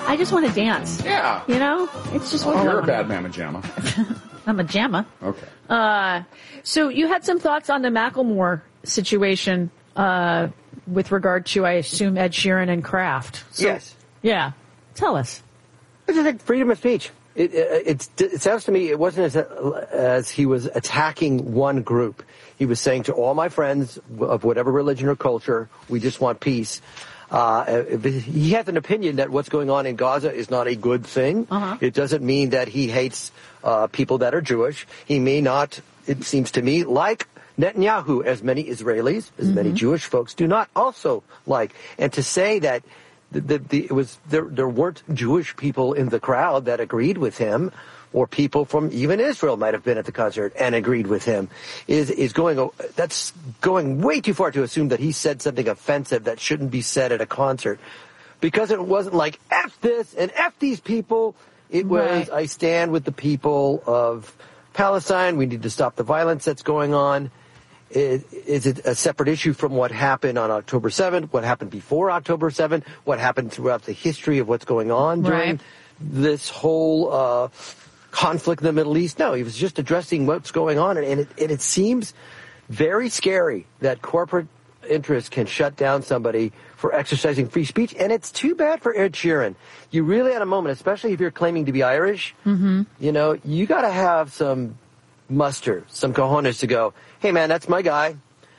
I just want to dance. Yeah. You know? It's just what I You're a wanna bad do. mamma jamma. I'm a jamma. Okay. So you had some thoughts on the Macklemore situation with regard to, I assume, Ed Sheeran and Kraft. So, Yes. Yeah. Tell us. I just think freedom of speech. It sounds to me it wasn't as he was attacking one group. He was saying to all my friends of whatever religion or culture, we just want peace. He has an opinion that what's going on in Gaza is not a good thing. It doesn't mean that he hates people that are Jewish. He may not, it seems to me, like Netanyahu, as many Israelis, as many Jewish folks do not also like. And to say that there weren't Jewish people in the crowd that agreed with him, or people from even Israel might have been at the concert and agreed with him, that's going way too far to assume that he said something offensive that shouldn't be said at a concert. Because it wasn't like, F this and F these people. It was, I stand with the people of Palestine. We need to stop the violence that's going on. Is it a separate issue from what happened on October 7th, what happened before October 7th, what happened throughout the history of what's going on during this whole conflict in the Middle East? No, he was just addressing what's going on, and it seems very scary that corporate interests can shut down somebody for exercising free speech, and it's too bad for Ed Sheeran. You really had a moment, especially if you're claiming to be Irish, you know, you got to have some muster, some cojones to go, hey man, that's my guy.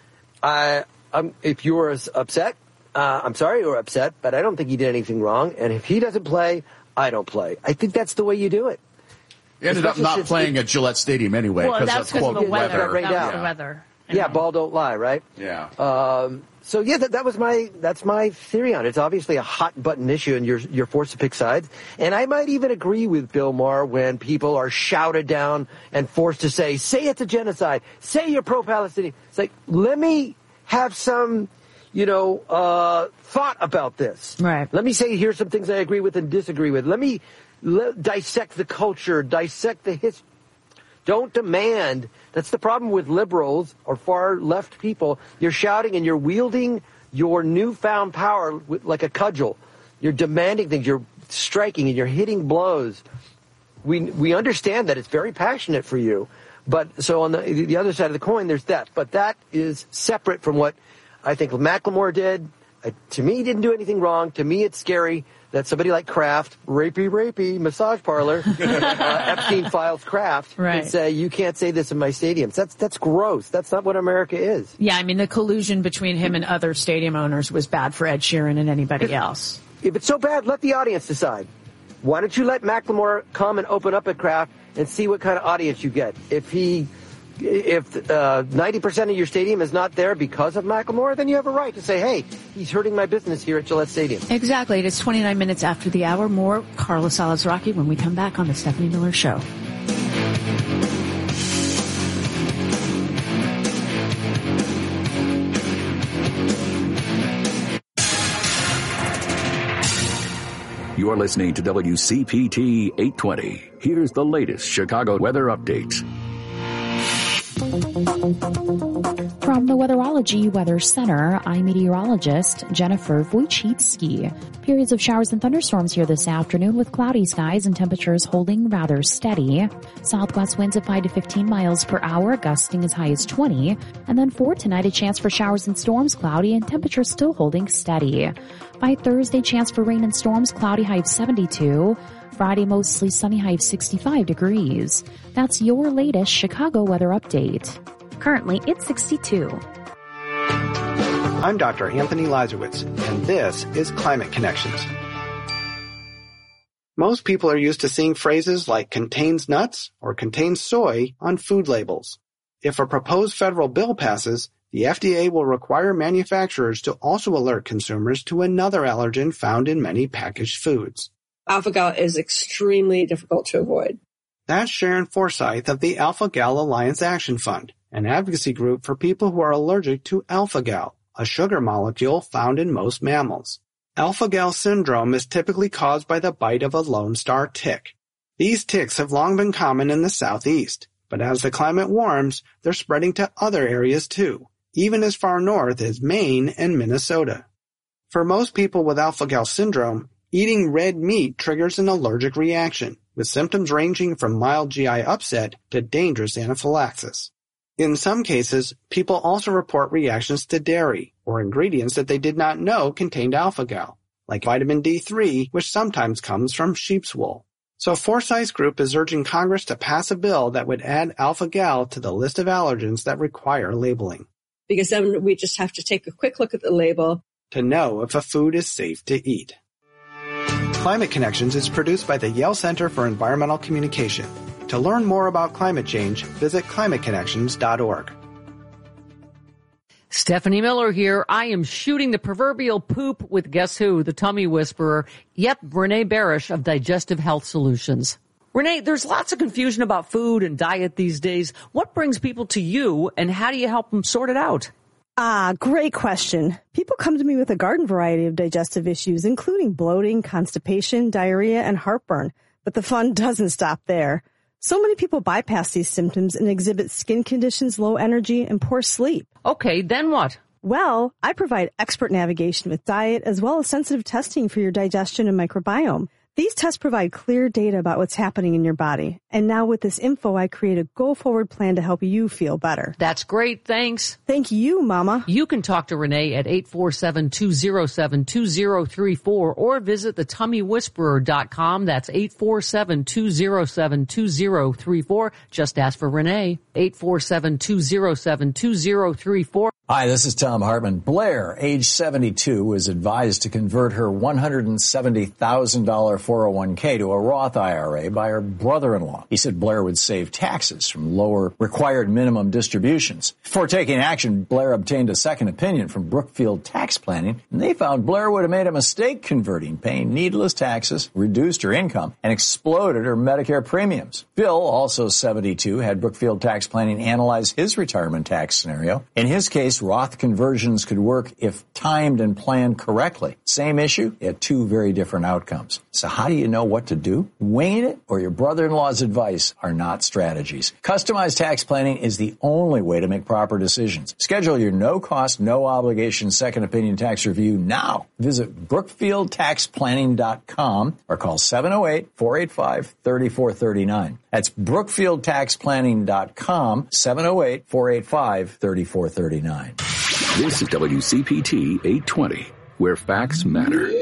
If you're upset, I'm sorry you're upset, but I don't think he did anything wrong. And if he doesn't play, I don't play. I think that's the way you do it. He ended up not playing at Gillette Stadium anyway. Well, that's because of the weather. That was the weather. Yeah, ball don't lie, right? Yeah. So yeah, that's my theory on it. It's obviously a hot button issue, and you're forced to pick sides. And I might even agree with Bill Maher when people are shouted down and forced to say it's a genocide, say you're pro-Palestinian. It's like, let me have some, thought about this. Right. Let me say, here's some things I agree with and disagree with. Let me dissect the culture, dissect the history. Don't demand. That's the problem with liberals or far left people. You're shouting and you're wielding your newfound power like a cudgel. You're demanding things. You're striking and you're hitting blows. We understand that it's very passionate for you. But so on the other side of the coin, there's that. But that is separate from what I think Macklemore did. To me, he didn't do anything wrong. To me, it's scary that somebody like Kraft, rapey, massage parlor, Epstein files Kraft, can say, you can't say this in my stadiums. That's gross. That's not what America is. Yeah, I mean, the collusion between him and other stadium owners was bad for Ed Sheeran and anybody else. If it's so bad, let the audience decide. Why don't you let Macklemore come and open up at Kraft and see what kind of audience you get? If 90% of your stadium is not there because of Macklemore, then you have a right to say, hey, he's hurting my business here at Gillette Stadium. Exactly. It is 29 minutes after the hour. More Carlos Alazraqui when we come back on the Stephanie Miller Show. You are listening to WCPT 820. Here's the latest Chicago weather updates. From the Weatherology Weather Center, I'm meteorologist Jennifer Wojcicki. Periods of showers and thunderstorms here this afternoon with cloudy skies and temperatures holding rather steady. Southwest winds at 5 to 15 miles per hour, gusting as high as 20. And then for tonight, a chance for showers and storms, cloudy and temperatures still holding steady. By Thursday, chance for rain and storms, cloudy, high of 72. Friday, mostly sunny, high of 65 degrees. That's your latest Chicago weather update. Currently, it's 62. I'm Dr. Anthony Lazarowitz, and this is Climate Connections. Most people are used to seeing phrases like contains nuts or contains soy on food labels. If a proposed federal bill passes, the FDA will require manufacturers to also alert consumers to another allergen found in many packaged foods. Alpha-Gal is extremely difficult to avoid. That's Sharon Forsyth of the Alpha-Gal Alliance Action Fund, an advocacy group for people who are allergic to alpha-gal, a sugar molecule found in most mammals. Alpha-gal syndrome is typically caused by the bite of a Lone Star tick. These ticks have long been common in the southeast, but as the climate warms, they're spreading to other areas too, even as far north as Maine and Minnesota. For most people with alpha-gal syndrome, Eating red meat triggers an allergic reaction, with symptoms ranging from mild GI upset to dangerous anaphylaxis. In some cases, people also report reactions to dairy or ingredients that they did not know contained alpha-gal, like vitamin D3, which sometimes comes from sheep's wool. So Forsyth's group is urging Congress to pass a bill that would add alpha-gal to the list of allergens that require labeling. Because then we just have to take a quick look at the label to know if a food is safe to eat. Climate Connections is produced by the Yale Center for Environmental Communication. To learn more about climate change, visit climateconnections.org. Stephanie Miller here. I am shooting the proverbial poop with guess who? The tummy whisperer. Yep, Renee Barish of Digestive Health Solutions. Renee, there's lots of confusion about food and diet these days. What brings people to you, and how do you help them sort it out? Great question. People come to me with a garden variety of digestive issues, including bloating, constipation, diarrhea, and heartburn. But the fun doesn't stop there. So many people bypass these symptoms and exhibit skin conditions, low energy, and poor sleep. Okay, then what? Well, I provide expert navigation with diet as well as sensitive testing for your digestion and microbiome. These tests provide clear data about what's happening in your body. And now with this info, I create a go-forward plan to help you feel better. That's great. Thanks. Thank you, Mama. You can talk to Renee at 847-207-2034 or visit thetummywhisperer.com. That's 847-207-2034. Just ask for Renee. 847-207-2034. Hi, this is Tom Hartman. Blair, age 72, was advised to convert her $170,000 401k to a Roth IRA by her brother-in-law. He said Blair would save taxes from lower required minimum distributions. Before taking action, Blair obtained a second opinion from Brookfield Tax Planning, and they found Blair would have made a mistake converting, paying needless taxes, reduced her income, and exploded her Medicare premiums. Bill, also 72, had Brookfield Tax Planning analyze his retirement tax scenario. In his case, Roth conversions could work if timed and planned correctly. Same issue, yet two very different outcomes. So how do you know what to do? Winging it or your brother-in-law's advice are not strategies. Customized tax planning is the only way to make proper decisions. Schedule your no-cost, no-obligation second opinion tax review now. Visit BrookfieldTaxPlanning.com or call 708-485-3439. That's BrookfieldTaxPlanning.com, 708-485-3439. This is WCPT 820, where facts matter.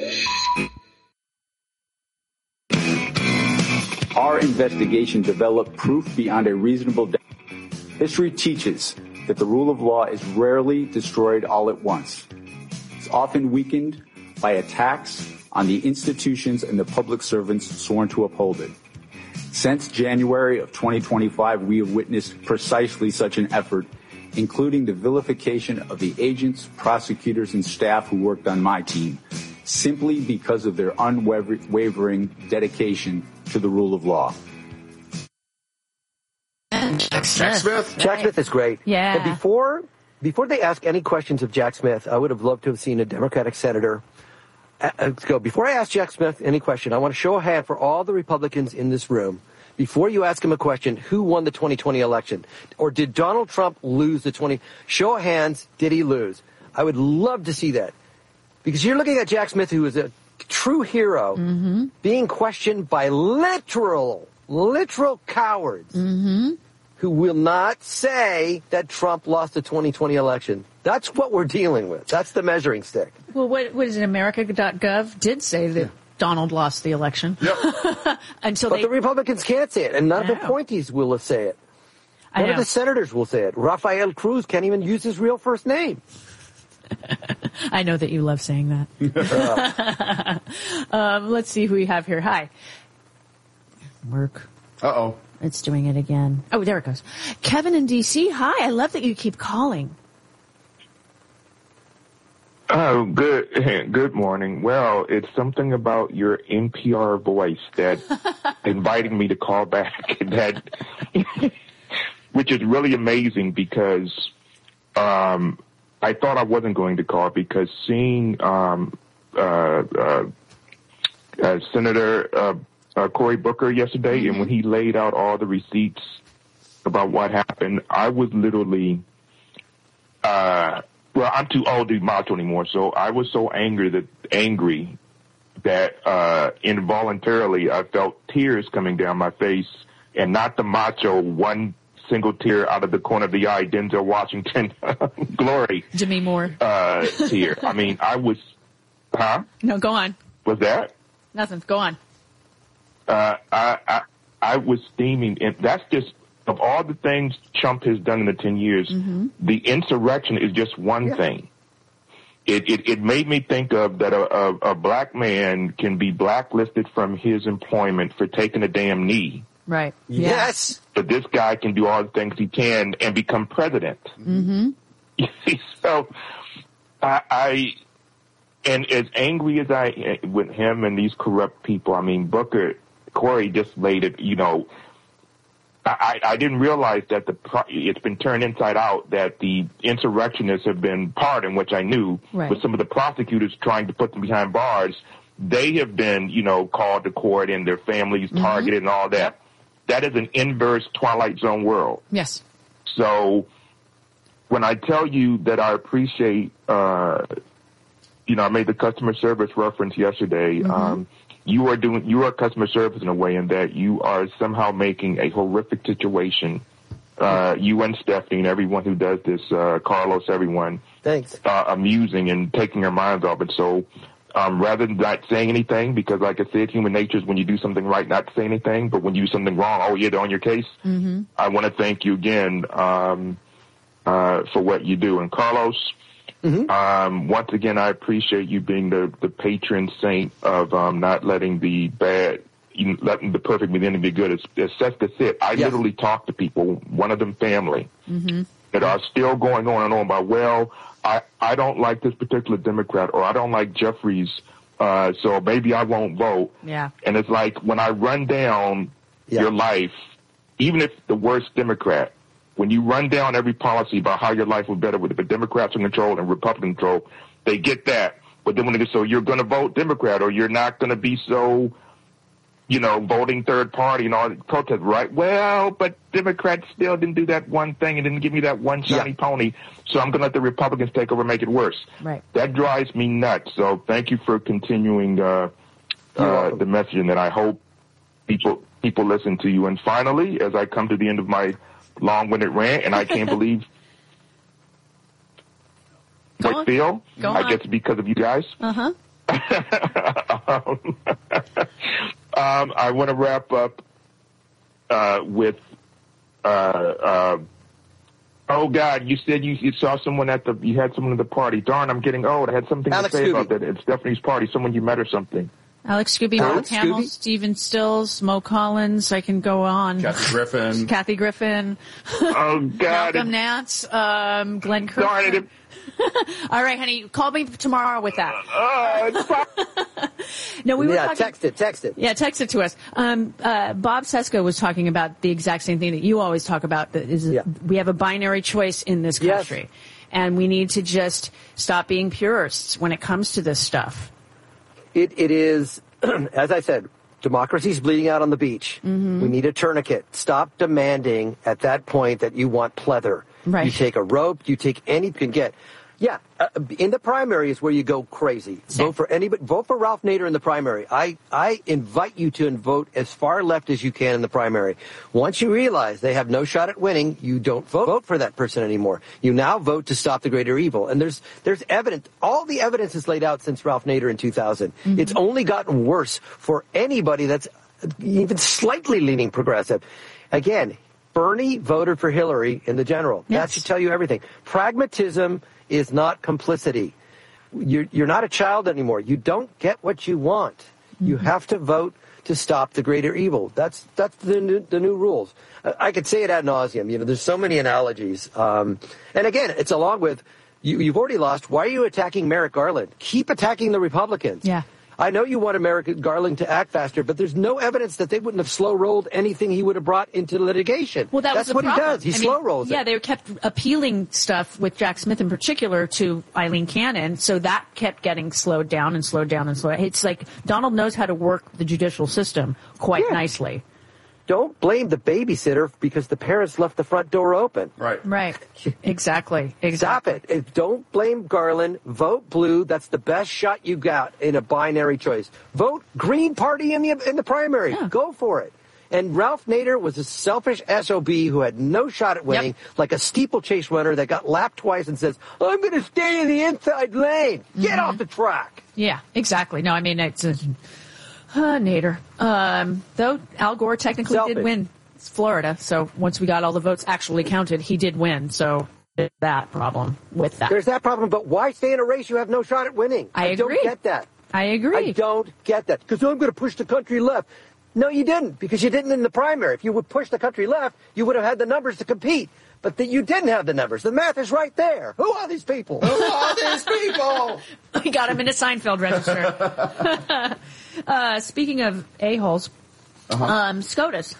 Our investigation developed proof beyond a reasonable doubt. History teaches that the rule of law is rarely destroyed all at once. It's often weakened by attacks on the institutions and the public servants sworn to uphold it. Since January of 2025, we have witnessed precisely such an effort, including the vilification of the agents, prosecutors, and staff who worked on my team, simply because of their unwavering dedication to the rule of law. Jack Smith? Jack Smith is great. Yeah. And before they ask any questions of Jack Smith, I would have loved to have seen a Democratic senator go, before I ask Jack Smith any question, I want to show a hand for all the Republicans in this room. Before you ask him a question, who won the 2020 election? Or did Donald Trump lose the 20? Show of hands, did he lose? I would love to see that. Because you're looking at Jack Smith, who is a true hero, being questioned by literal cowards who will not say that Trump lost the 2020 election. That's what we're dealing with. That's the measuring stick. Well, what is it? America.gov did say that Donald lost the election. Yep. But the Republicans can't say it, and none of the appointees will say it. None of the senators will say it. Rafael Cruz can't even use his real first name. I know that you love saying that. Let's see who we have here. Hi. Work. Uh-oh. It's doing it again. Oh, there it goes. Kevin in D.C. Hi. I love that you keep calling. Oh, good morning. Well, it's something about your NPR voice that inviting me to call back, that which is really amazing because I thought I wasn't going to call because seeing Senator Cory Booker yesterday, and when he laid out all the receipts about what happened, I was literally well, I'm too old to be macho anymore, so I was so angry that involuntarily I felt tears coming down my face, and not the macho one single tear out of the corner of the eye, Denzel Washington glory. Demi Moore. Tear. I mean, I was, No, go on. Was that? Nothing. Go on. I was steaming, and that's just, of all the things Trump has done in the 10 years, the insurrection is just one thing. It made me think of that a black man can be blacklisted from his employment for taking a damn knee. Right. Yes. But this guy can do all the things he can and become president. Mm-hmm. So and as angry as I with him and these corrupt people, I mean, Corey just laid it, you know, I didn't realize that it's been turned inside out, that the insurrectionists have been pardoned, which I knew, but some of the prosecutors trying to put them behind bars, they have been, you know, called to court and their families targeted and all that. Yep. That is an inverse Twilight Zone world. Yes. So when I tell you that I appreciate, you know, I made the customer service reference yesterday. You are customer service in a way in that you are somehow making a horrific situation, you and Stephanie and everyone who does this, Carlos, everyone. Thanks. Amusing and taking their minds off it. So, rather than not saying anything, because like I said, human nature is when you do something right, not to say anything, but when you do something wrong, oh yeah, they're on your case. I want to thank you again, for what you do. And Carlos, once again, I appreciate you being the patron saint of not letting the bad, letting the perfect be the enemy be good. It's just that's it. I literally talk to people, one of them family, that are still going on and on about, well, I don't like this particular Democrat, or I don't like Jeffries, so maybe I won't vote. Yeah. And it's like when I run down your life, even if the worst Democrat, when you run down every policy about how your life would be better with the Democrats in control and Republican control, they get that. But then when they go, so you're going to vote Democrat, or you're not going to be so, you know, voting third party and all the protest, right? Well, but Democrats still didn't do that one thing and didn't give me that one shiny pony, so I'm going to let the Republicans take over and make it worse. Right. That drives me nuts. So thank you for continuing the messaging that I hope people listen to you. And finally, as I come to the end of my long-winded rant, and I can't believe I feel. I guess because of you guys. I want to wrap up with oh God, you said you saw someone you had someone at the party. Darn, I'm getting old. I had something to say about that. It's Stephanie's party. Someone you met or something. Alex Scooby, Mark Hamill, Stephen Stills, Mo Collins. I can go on. Kathy Griffin. Oh God. Malcolm Nance. Glenn Kirk. Darn it. All right, honey. Call me tomorrow with that. No, we were talking. Text it. Yeah, text it to us. Bob Sesko was talking about the exact same thing that you always talk about. That is, we have a binary choice in this country, and we need to just stop being purists when it comes to this stuff. It is, as I said, democracy's bleeding out on the beach. We need a tourniquet. Stop demanding at that point that you want pleather. Right. You take a rope, you take any you can get. Yeah, in the primary is where you go crazy. Vote for anybody. Vote for Ralph Nader in the primary. I invite you to vote as far left as you can in the primary. Once you realize they have no shot at winning, you don't vote for that person anymore. You now vote to stop the greater evil. And there's evidence. All the evidence is laid out since Ralph Nader in 2000. It's only gotten worse for anybody that's even slightly leaning progressive. Again, Bernie voted for Hillary in the general. That should tell you everything. Pragmatism is not complicity. You're not a child anymore. You don't get what you want. You have to vote to stop the greater evil. That's the new rules. I could say it ad nauseum. You know, there's so many analogies. And again, it's along with you've already lost. Why are you attacking Merrick Garland? Keep attacking the Republicans. Yeah. I know you want Merrick Garland to act faster, but there's no evidence that they wouldn't have slow-rolled anything he would have brought into litigation. Well, that's what he does. He slow-rolls it. Yeah, they kept appealing stuff with Jack Smith in particular to Eileen Cannon, so that kept getting slowed down and slowed down and slowed. It's like Donald knows how to work the judicial system quite nicely. don't blame the babysitter because the parents left the front door open. Right. Exactly. Stop it. Don't blame Garland. Vote blue. That's the best shot you got in a binary choice. Vote Green Party in the primary. Yeah. Go for it. And Ralph Nader was a selfish SOB who had no shot at winning, like a steeplechase runner that got lapped twice and says, I'm going to stay in the inside lane. Get off the track. Yeah, exactly. No, I mean, it's Nader. Though Al Gore technically did win Florida, so once we got all the votes actually counted, he did win. So there's that problem with that. There's that problem, but why stay in a race you have no shot at winning? I agree. Don't get that. I agree. I don't get that. Because I'm going to push the country left. No, you didn't, because you didn't in the primary. If you would push the country left, you would have had the numbers to compete. But you didn't have the numbers. The math is right there. Who are these people? Who are these people? We got him in a Seinfeld register. Speaking of a-holes, SCOTUS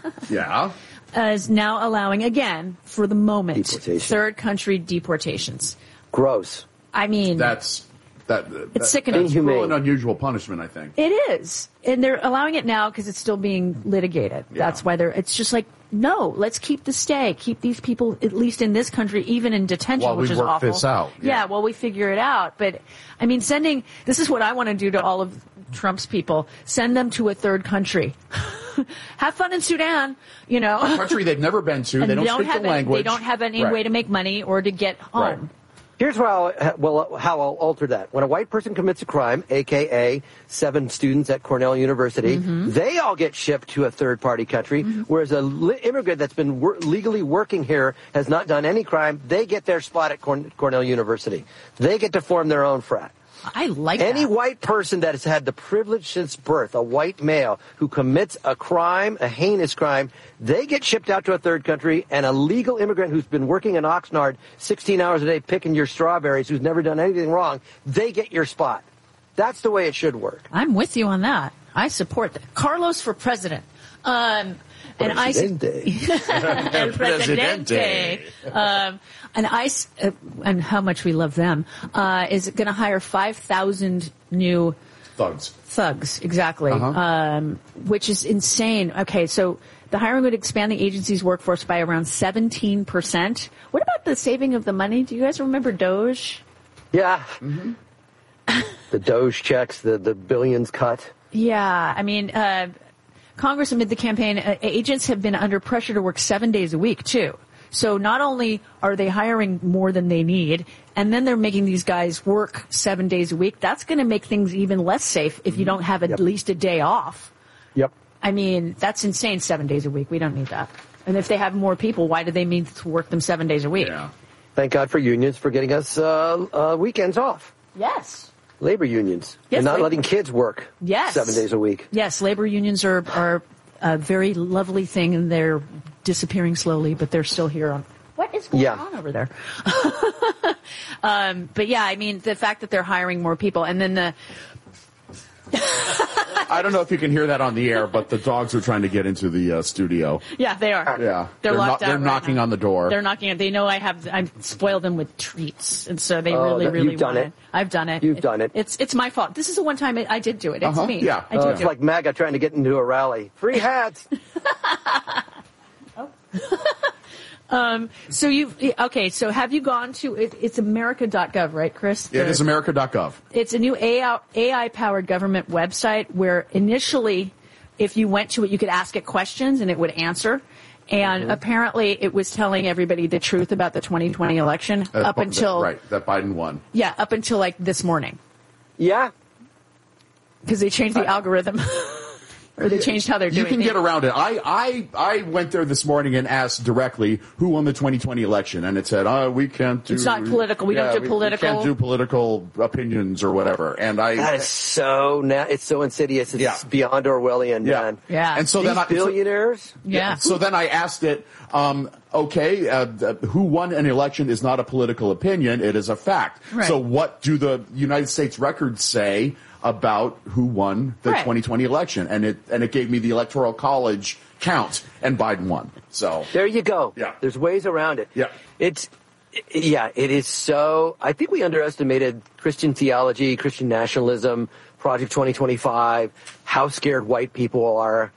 is now allowing, again, for the moment, third country deportations. Gross. I mean... It's sickening. That's cruel and unusual punishment, I think. It is. And they're allowing it now because it's still being litigated. Yeah. That's why it's just like, no, let's keep the stay. Keep these people, at least in this country, even in detention, which is awful. While we work this out. Yeah, while we figure it out. But, I mean, this is what I want to do to all of Trump's people. Send them to a third country. Have fun in Sudan, A country they've never been to. They don't speak the language. They don't have any way to make money or to get home. Right. Here's how I'll alter that. When a white person commits a crime, a.k.a. 7 students at Cornell University, they all get shipped to a third-party country, whereas an immigrant that's been legally working here has not done any crime, they get their spot at Cornell University. They get to form their own frat. I like Any white person that has had the privilege since birth, a white male who commits a crime, a heinous crime, they get shipped out to a third country, and a legal immigrant who's been working in Oxnard 16 hours a day picking your strawberries, who's never done anything wrong, they get your spot. That's the way it should work. I'm with you on that. I support that. Carlos for president. Presidente. El Presidente. And how much we love them, is going to hire 5,000 new thugs, exactly, which is insane. Okay, so the hiring would expand the agency's workforce by around 17%. What about the saving of the money? Do you guys remember Doge? Yeah. The Doge checks, the billions cut. Yeah, I mean, Congress amid the campaign, agents have been under pressure to work 7 days a week, too. So not only are they hiring more than they need, and then they're making these guys work 7 days a week, that's going to make things even less safe if you don't have at least a day off. Yep. I mean, that's insane, 7 days a week. We don't need that. And if they have more people, why do they need to work them 7 days a week? Yeah. Thank God for unions for getting us weekends off. Yes. Labor unions. Yes, and not letting kids work 7 days a week. Yes, labor unions are a very lovely thing, and they're disappearing slowly, but they're still here. What is going on over there? But yeah, I mean, the fact that they're hiring more people, and then I don't know if you can hear that on the air, but the dogs are trying to get into the studio. Yeah, they are. Yeah, they're locked out. They're knocking on the door. They're knocking. They know I spoiled them with treats, and so they really want it. I've done it. You've done it. It's my fault. This is the one time I did do it. It's me. Yeah, I did it's like MAGA trying to get into a rally. Free hats. So have you gone to it's America.gov, right, Chris? Yeah, it is America.gov. It's a new AI-powered government website where initially, if you went to it, you could ask it questions and it would answer. And apparently it was telling everybody the truth about the 2020 election up until... that Biden won. Yeah, up until like this morning. Yeah. Because they changed the algorithm. Or they changed how they're doing it. You can get around it. I went there this morning and asked directly who won the 2020 election, and it said, we can't do... It's not political. We don't do political... We can't do political opinions or whatever. And That is so... It's so insidious. It's beyond Orwellian, man. Yeah. And so these then billionaires... So then I asked it, who won an election is not a political opinion. It is a fact. Right. So what do the United States records say about who won the 2020 election? And it gave me the Electoral College count, and Biden won. So there you go. Yeah. There's ways around it. Yeah. It is so... I think we underestimated Christian theology, Christian nationalism, Project 2025, how scared white people are.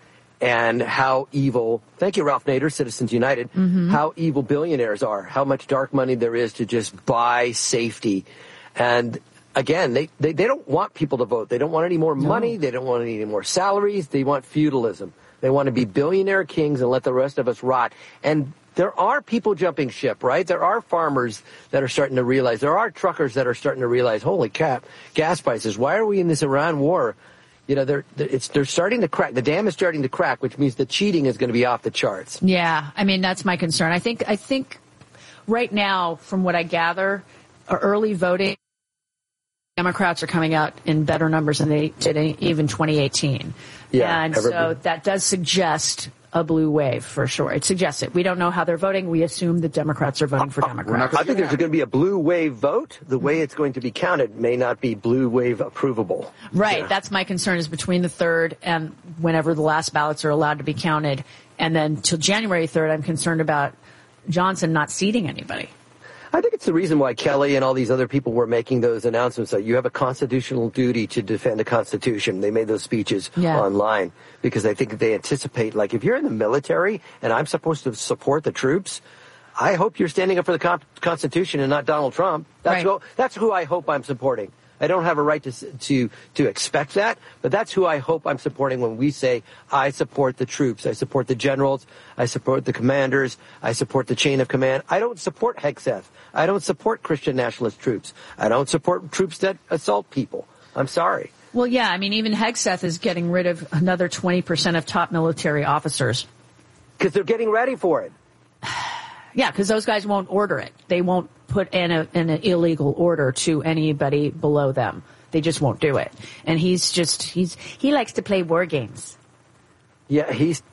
and how evil, thank you, Ralph Nader, Citizens United, how evil billionaires are, how much dark money there is to just buy safety. And again, they don't want people to vote. They don't want any more money. They don't want any more salaries. They want feudalism. They want to be billionaire kings and let the rest of us rot. And there are people jumping ship, right? There are farmers that are starting to realize. There are truckers that are starting to realize, holy crap, gas prices. Why are we in this Iran war? You know, they're starting to crack. The dam is starting to crack, which means the cheating is going to be off the charts. Yeah, I mean, that's my concern. I think right now, from what I gather, early voting, Democrats are coming out in better numbers than they did even 2018. Yeah, and so that does suggest a blue wave for sure. It suggests it. We don't know how they're voting. We assume the Democrats are voting for Democrats. I think there's going to be a blue wave vote. The way it's going to be counted may not be blue wave approvable. Right. Yeah. That's my concern, is between the 3rd and whenever the last ballots are allowed to be counted. And then till January 3rd, I'm concerned about Johnson not seating anybody. I think it's the reason why Kelly and all these other people were making those announcements that you have a constitutional duty to defend the Constitution. They made those speeches online because I think they anticipate, like, if you're in the military and I'm supposed to support the troops, I hope you're standing up for the Constitution and not Donald Trump. That's who I hope I'm supporting. I don't have a right to expect that, but that's who I hope I'm supporting when we say I support the troops, I support the generals, I support the commanders, I support the chain of command. I don't support Hegseth. I don't support Christian nationalist troops. I don't support troops that assault people. I'm sorry. Well, yeah, I mean, even Hegseth is getting rid of another 20% of top military officers. Because they're getting ready for it. Yeah, because those guys won't order it. They won't put in an illegal order to anybody below them. They just won't do it. And he likes to play war games. Yeah,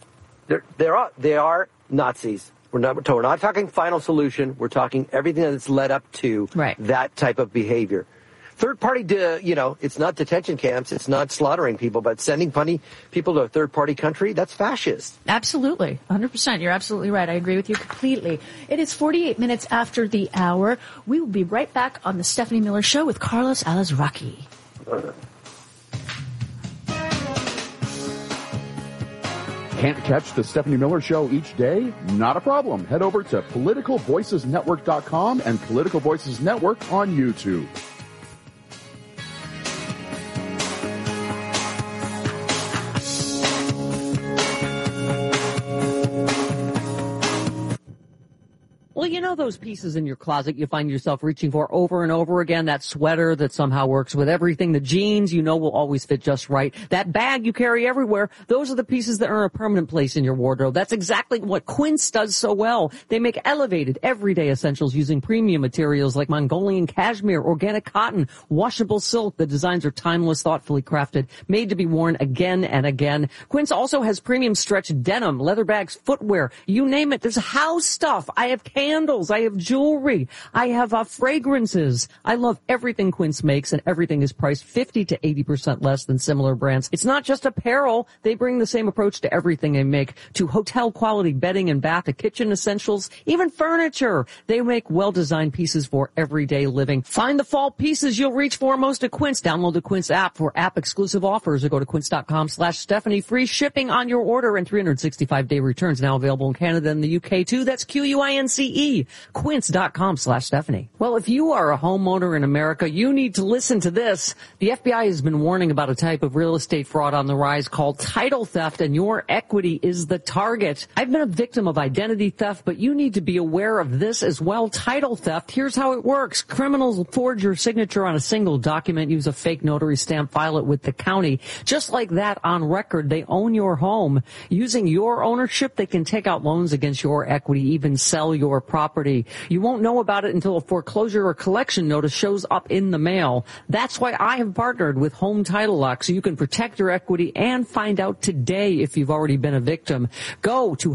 they are Nazis. We're not talking final solution. We're talking everything that's led up to that type of behavior. Third party, it's not detention camps. It's not slaughtering people, but sending people to a third party country, that's fascist. Absolutely. 100%. You're absolutely right. I agree with you completely. It is 48 minutes after the hour. We will be right back on the Stephanie Miller Show with Carlos Alazraqui. Can't catch the Stephanie Miller Show each day? Not a problem. Head over to politicalvoicesnetwork.com and Political Voices Network on YouTube. Well, you know those pieces in your closet you find yourself reaching for over and over again? That sweater that somehow works with everything, the jeans you know will always fit just right, that bag you carry everywhere, those are the pieces that earn a permanent place in your wardrobe. That's exactly what Quince does so well. They make elevated, everyday essentials using premium materials like Mongolian cashmere, organic cotton, washable silk. The designs are timeless, thoughtfully crafted, made to be worn again and again. Quince also has premium stretch denim, leather bags, footwear, you name it. There's house stuff. I have candles, I have jewelry, I have fragrances. I love everything Quince makes, and everything is priced 50 to 80% less than similar brands. It's not just apparel. They bring the same approach to everything they make, to hotel quality bedding and bath, to kitchen essentials, even furniture. They make well-designed pieces for everyday living. Find the fall pieces you'll reach for most at Quince. Download the Quince app for app-exclusive offers or go to quince.com/Stephanie. Free shipping on your order and 365-day returns. Now available in Canada and the UK too. That's QUINCE. Quince.com/Stephanie. Well, if you are a homeowner in America, you need to listen to this. The FBI has been warning about a type of real estate fraud on the rise called title theft, and your equity is the target. I've been a victim of identity theft, but you need to be aware of this as well. Title theft. Here's how it works. Criminals forge your signature on a single document, use a fake notary stamp, file it with the county. Just like that, on record, they own your home. Using your ownership, they can take out loans against your equity, even sell your property. You won't know about it until a foreclosure or collection notice shows up in the mail. That's why I have partnered with Home Title Lock, so you can protect your equity and find out today if you've already been a victim. Go to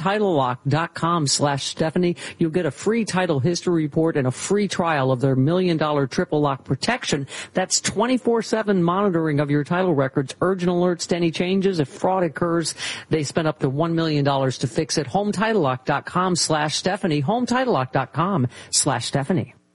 HomeTitleLock.com/Stephanie. You'll get a free title history report and a free trial of their $1 million triple lock protection. That's 24/7 monitoring of your title records, urgent alerts to any changes. If fraud occurs, they spend up to $1 million to fix it. HomeTitleLock.com/Stephanie. HomeTitleLock.com/Stephanie.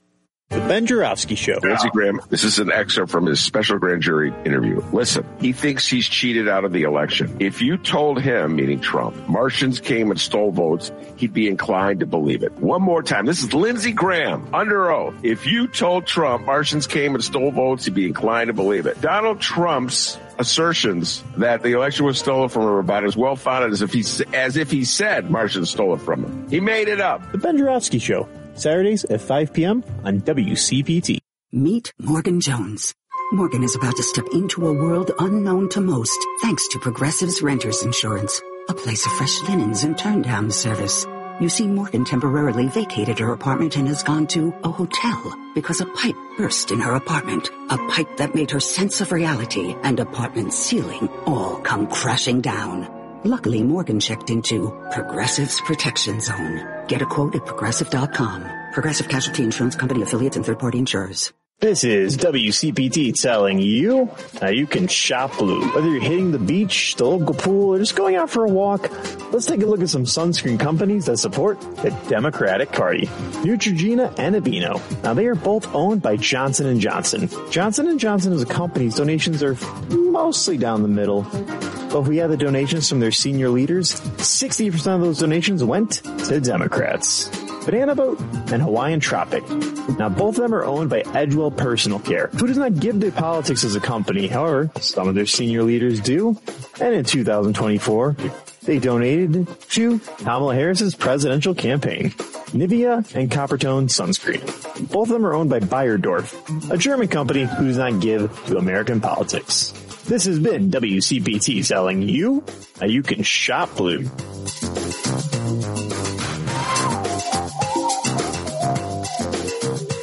The Ben Joravsky Show. Lindsey Graham, this is an excerpt from his special grand jury interview. Listen, he thinks he's cheated out of the election. If you told him, meaning Trump, Martians came and stole votes, he'd be inclined to believe it. One more time. This is Lindsey Graham, under oath. If you told Trump Martians came and stole votes, he'd be inclined to believe it. Donald Trump's assertions that the election was stolen from him about as well founded as if he said Martians stole it from him. He made it up. The Ben Joravsky Show. Saturdays at 5 p.m. on WCPT. Meet Morgan Jones. Morgan is about to step into a world unknown to most, thanks to Progressive's Renters Insurance, a place of fresh linens and turn-down service. You see, Morgan temporarily vacated her apartment and has gone to a hotel because a pipe burst in her apartment. A pipe that made her sense of reality and apartment ceiling all come crashing down. Luckily, Morgan checked into Progressive's Protection Zone. Get a quote at Progressive.com. Progressive Casualty Insurance Company, affiliates, and third-party insurers. This is WCPT telling you how you can shop blue. Whether you're hitting the beach, the local pool, or just going out for a walk, let's take a look at some sunscreen companies that support the Democratic Party. Neutrogena and Aveeno. Now, they are both owned by Johnson & Johnson. Johnson & Johnson is a company's donations are mostly down the middle. But if we add the donations from their senior leaders, 60% of those donations went to Democrats. Banana Boat and Hawaiian Tropic. Now, both of them are owned by Edgewell Personal Care, who does not give to politics as a company. However, some of their senior leaders do. And in 2024, they donated to Kamala Harris's presidential campaign. Nivea and Coppertone Sunscreen. Both of them are owned by Beiersdorf, a German company who does not give to American politics. This has been WCPT telling you how you can shop blue.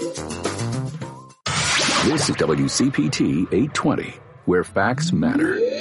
This is WCPT 820, where facts matter.